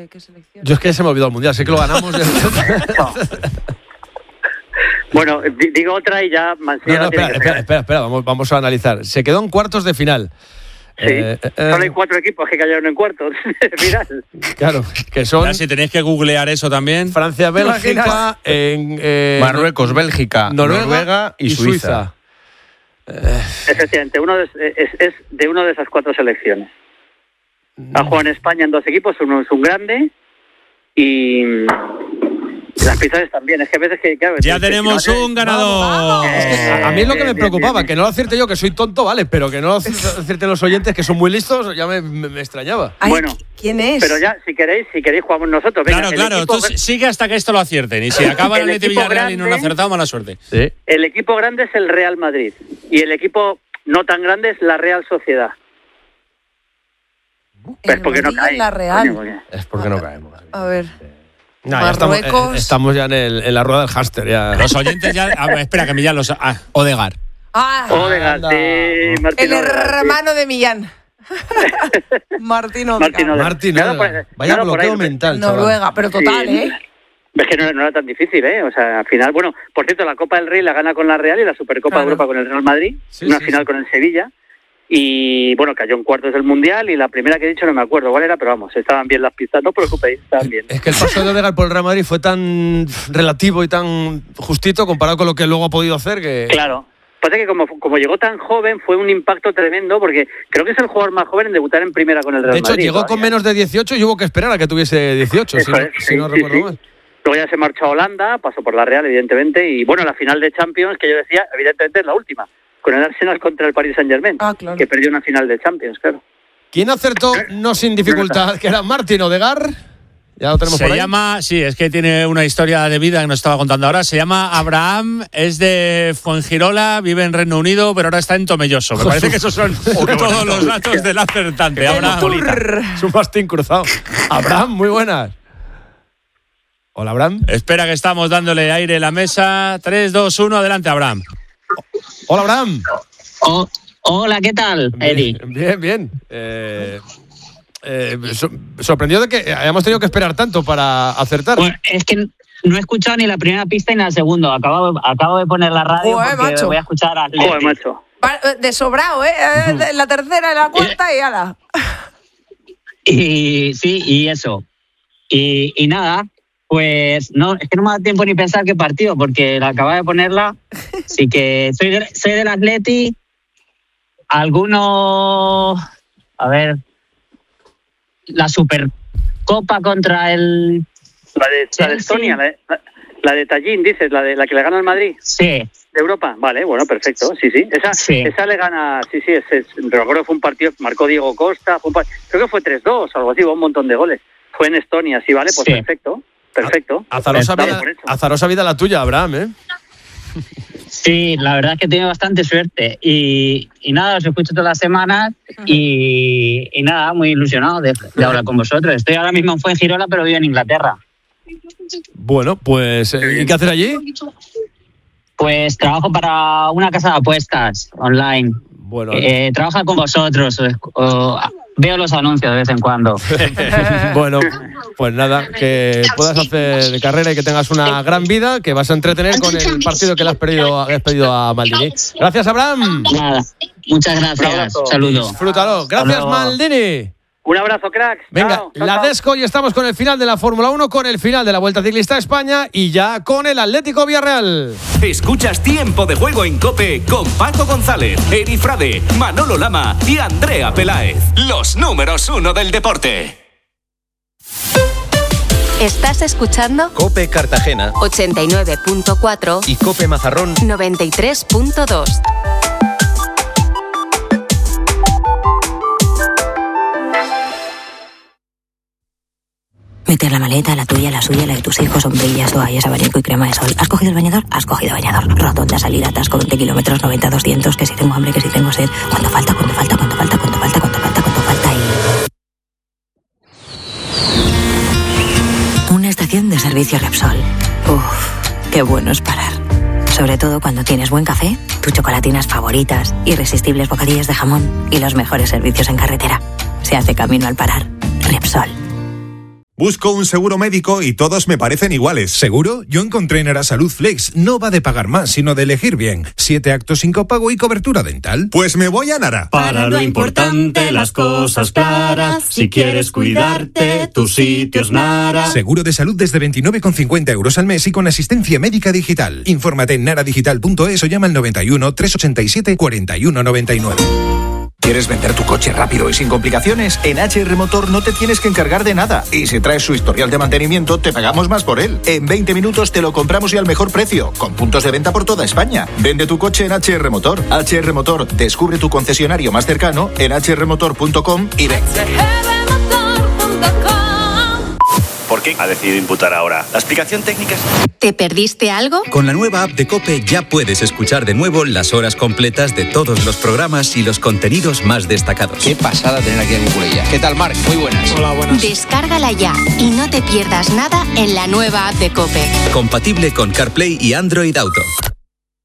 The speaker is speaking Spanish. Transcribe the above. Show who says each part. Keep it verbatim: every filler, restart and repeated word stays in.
Speaker 1: ¿Qué, qué selección?
Speaker 2: Yo es que se me olvidó el Mundial, sé que lo ganamos.
Speaker 3: No. Bueno, d- digo otra y ya Mancilla
Speaker 2: No, no,
Speaker 3: la tiene
Speaker 2: espera,
Speaker 3: que
Speaker 2: espera,
Speaker 3: pegar.
Speaker 2: espera, espera, vamos, vamos a analizar. Se quedó en cuartos de final.
Speaker 3: Sí,
Speaker 2: Eh, eh,
Speaker 3: solo hay cuatro equipos que cayeron en cuartos de final.
Speaker 2: Claro, que son
Speaker 4: Ya, si tenéis que googlear eso también.
Speaker 2: Francia, Bélgica, en, eh,
Speaker 5: Marruecos, Bélgica,
Speaker 2: Noruega,
Speaker 5: Noruega y,
Speaker 2: y
Speaker 5: Suiza.
Speaker 3: Efectivamente, uno de, es, es de una de esas cuatro selecciones. Ha jugado en España en dos equipos, uno es un grande y las pistolas también. Es que a veces que... Claro,
Speaker 4: Ya
Speaker 3: que-
Speaker 4: tenemos
Speaker 3: que no-
Speaker 4: un ganador.
Speaker 2: Es que a, a mí es lo que me
Speaker 3: Bien, bien,
Speaker 2: preocupaba,
Speaker 3: bien.
Speaker 2: que no lo acierte yo, que soy tonto, vale, pero que no lo acierten los oyentes, que son muy listos, ya me, me- me extrañaba.
Speaker 1: Ay,
Speaker 3: Bueno,
Speaker 1: ¿quién es?
Speaker 3: Pero ya, si queréis, si queréis jugamos nosotros. Venga,
Speaker 4: Claro,
Speaker 3: el
Speaker 4: claro.
Speaker 3: equipo-
Speaker 4: Tú sigue hasta que esto lo acierten. Y si acaba el
Speaker 3: El
Speaker 4: Atleti
Speaker 3: equipo
Speaker 4: Villarreal y no lo han
Speaker 3: grande-
Speaker 4: acertado, mala suerte.
Speaker 2: Sí.
Speaker 3: El equipo grande es el Real Madrid y el equipo no tan grande es la Real Sociedad.
Speaker 1: El
Speaker 3: Pues porque no
Speaker 1: Madrid y
Speaker 3: cae.
Speaker 1: la Real.
Speaker 3: Coño, porque-
Speaker 2: Es porque no caemos.
Speaker 1: A ver.
Speaker 2: No, ya estamos,
Speaker 1: Marruecos.
Speaker 2: eh, estamos ya en, el, en la rueda del hámster. Ya.
Speaker 4: Los oyentes ya. A ver, espera, que me ya los. Ah, Odegaard.
Speaker 1: Ah,
Speaker 3: Odegaard,
Speaker 2: Anda.
Speaker 3: sí, Martín
Speaker 1: el
Speaker 3: Odegaard, sí.
Speaker 1: hermano de Millán. Martín Odegaard.
Speaker 3: Martín Odegaard.
Speaker 2: Martín,
Speaker 3: Nada,
Speaker 2: Odegaard.
Speaker 3: pues,
Speaker 2: Vaya
Speaker 3: nada, por
Speaker 2: bloqueo
Speaker 3: ahí.
Speaker 2: mental, chaval.
Speaker 1: Noruega, pero total,
Speaker 3: Sí.
Speaker 1: ¿eh?
Speaker 3: Es que no, no era tan difícil, ¿eh? O sea, al final, bueno, por cierto, la Copa del Rey la gana con la Real y la Supercopa
Speaker 1: Claro.
Speaker 3: de Europa con el Real Madrid,
Speaker 2: Sí,
Speaker 3: una
Speaker 2: sí,
Speaker 3: final
Speaker 2: sí.
Speaker 3: con el Sevilla. Y bueno, cayó en cuartos del Mundial y la primera que he dicho no me acuerdo cuál era, pero vamos, estaban bien las pistas, no os preocupéis, estaban bien.
Speaker 2: Es que el paso de Odegaard por el Real Madrid fue tan relativo y tan justito comparado con lo que luego ha podido hacer que...
Speaker 3: Claro. Pasa que como, como llegó tan joven fue un impacto tremendo porque creo que es el jugador más joven en debutar en primera con el Real
Speaker 2: De hecho,
Speaker 3: Madrid.
Speaker 2: llegó con
Speaker 3: todavía.
Speaker 2: menos de dieciocho y hubo que esperar a que tuviese dieciocho, si
Speaker 3: Eso
Speaker 2: no,
Speaker 3: es,
Speaker 2: si
Speaker 3: sí,
Speaker 2: no
Speaker 3: sí,
Speaker 2: recuerdo
Speaker 3: sí.
Speaker 2: mal.
Speaker 3: Luego ya se marchó a Holanda, pasó por la Real, evidentemente, y bueno, la final de Champions, que yo decía, evidentemente es la última, con el Arsenal contra el Paris Saint-Germain,
Speaker 1: Ah, claro.
Speaker 3: que perdió una final de Champions, claro.
Speaker 2: ¿Quién acertó no sin dificultad? Que era Martín Odegaard. Ya lo tenemos
Speaker 4: Se
Speaker 2: por ahí.
Speaker 4: llama, sí, es que tiene una historia de vida que nos estaba contando ahora. Se llama Abraham, es de Fuengirola, vive en Reino Unido, pero ahora está en Tomelloso. Me parece que esos son todos los datos del acertante. Abraham.
Speaker 1: Tour.
Speaker 2: Es un mastín cruzado. Abraham, muy buenas. Hola, Abraham.
Speaker 4: Espera que estamos dándole aire a la mesa. tres, dos, uno, adelante, Abraham.
Speaker 2: Hola, Abraham.
Speaker 6: Oh, hola, ¿qué tal, Eddie?
Speaker 2: Bien, bien. bien. Eh, eh, so- sorprendido de que hayamos tenido que esperar tanto para acertar.
Speaker 6: Bueno, es que no he escuchado ni la primera pista ni la segunda. Acabo, acabo de poner la radio
Speaker 1: Joder,
Speaker 6: porque
Speaker 1: macho.
Speaker 6: voy a escuchar a Atleti.
Speaker 3: Joder, macho.
Speaker 1: Va- De sobrado, ¿eh? Eh, La tercera, la cuarta y ala.
Speaker 6: Y sí, y eso. Y, y nada, pues no, es que no me da tiempo ni pensar qué partido, porque la acababa de ponerla. Así que soy, de, soy del Atleti. Algunos, a ver, la Supercopa contra el...
Speaker 3: La de, la de
Speaker 6: Chelsea.
Speaker 3: Estonia, la de, la, la de Tallinn, dices, la de la que le gana al Madrid,
Speaker 6: Sí,
Speaker 3: de Europa. Vale, bueno, perfecto, sí, sí. Esa,
Speaker 6: Sí.
Speaker 3: esa le gana, sí, sí, ese, es- me acuerdo que fue un partido, marcó Diego Costa, fue un par- creo que fue tres dos o algo así, hubo un montón de goles. Fue en Estonia, sí, vale, pues
Speaker 6: Sí.
Speaker 3: perfecto, perfecto.
Speaker 2: Azarosa
Speaker 3: Dale
Speaker 2: vida,
Speaker 3: por hecho.
Speaker 2: azarosa vida la tuya, Abraham, ¿eh?
Speaker 6: sí, la verdad es que he tenido bastante suerte. Y, y nada, os escucho todas las semanas y, y nada, muy ilusionado de, de hablar con vosotros. Estoy ahora mismo en Fuengirola, pero vivo en Inglaterra.
Speaker 2: Bueno, pues, eh, ¿y qué hacer allí?
Speaker 6: Pues trabajo para una casa de apuestas online.
Speaker 2: Bueno,
Speaker 6: Eh, trabajo con vosotros, o- o- veo los anuncios de vez en cuando.
Speaker 2: bueno, pues nada, que puedas hacer carrera y que tengas una gran vida, que vas a entretener con el partido que le has perdido, has pedido a Maldini. Gracias, Abraham.
Speaker 6: Nada, muchas
Speaker 3: Un
Speaker 6: gracias.
Speaker 3: abrazo.
Speaker 6: Saludos.
Speaker 2: Disfrútalo. Gracias,
Speaker 6: luego.
Speaker 2: Maldini.
Speaker 3: Un abrazo, cracks.
Speaker 2: Venga,
Speaker 3: Chao, chao,
Speaker 2: la
Speaker 3: chao.
Speaker 2: Desco y estamos con el final de la Fórmula uno, con el final de la Vuelta Ciclista a España y ya con el Atlético Villarreal.
Speaker 7: Escuchas Tiempo de Juego en COPE con Paco González, Eri Frade, Manolo Lama y Andrea Peláez. Los números uno del deporte.
Speaker 8: Estás escuchando
Speaker 5: COPE Cartagena
Speaker 8: ochenta y nueve punto cuatro,
Speaker 5: y COPE Mazarrón.
Speaker 8: noventa y tres punto dos.
Speaker 9: Meter la maleta, la tuya, la suya, la de tus hijos, sombrillas, toallas, abanico y crema de sol. ¿Has cogido el bañador? Has cogido bañador. Rotonda, salida, atasco, veinte kilómetros, noventa, doscientos, que si tengo hambre, que si tengo sed. ¿Cuánto falta? ¿Cuánto falta? ¿Cuánto falta? ¿Cuánto falta? ¿Cuánto falta? ¿Cuánto falta? Y... Una estación de servicio Repsol. Uff, qué bueno es parar. Sobre todo cuando tienes buen café, tus chocolatinas favoritas, irresistibles bocadillos de jamón y los mejores servicios en carretera. Se hace camino al parar. Repsol.
Speaker 10: Busco un seguro médico y todos me parecen iguales.
Speaker 11: ¿Seguro? Yo encontré en Arasalud Flex. No va de pagar más, sino de elegir bien. Siete actos sin copago y cobertura dental.
Speaker 10: Pues me voy a Nara.
Speaker 12: Para lo importante, las cosas claras. Si quieres cuidarte, tu sitio es Nara.
Speaker 11: Seguro de salud desde veintinueve con cincuenta euros al mes y con asistencia médica digital. Infórmate en naradigital punto es o llama al noventa y uno, trescientos ochenta y siete, cuarenta y uno noventa y nueve.
Speaker 13: ¿Quieres vender tu coche rápido y sin complicaciones? En H R Motor no te tienes que encargar de nada. Y si traes su historial de mantenimiento, te pagamos más por él. En veinte minutos te lo compramos y al mejor precio, con puntos de venta por toda España. Vende tu coche en H R Motor. H R Motor, descubre tu concesionario más cercano en h r motor punto com y ven.
Speaker 14: ¿Por qué ha decidido imputar ahora? ¿La explicación técnica es...?
Speaker 8: ¿Te perdiste algo?
Speaker 15: Con la nueva app de COPE ya puedes escuchar de nuevo las horas completas de todos los programas y los contenidos más destacados.
Speaker 16: Qué pasada tener aquí a Cucurella. ¿Qué tal, Marc? Muy buenas.
Speaker 8: Hola, buenas. Descárgala ya y no te pierdas nada en la nueva app de COPE.
Speaker 15: Compatible con CarPlay y Android Auto.